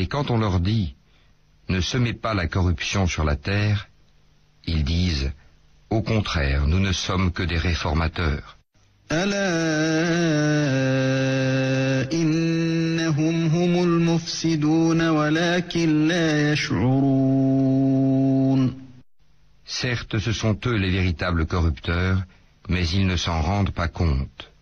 Et quand on leur dit « Ne semez pas la corruption sur la terre », ils disent « Au contraire, nous ne sommes que des réformateurs. » ألا إنهم هم المفسدون ولكن لا يشعرون. Certes, ce sont eux les véritables corrupteurs, mais ils ne s'en rendent pas compte.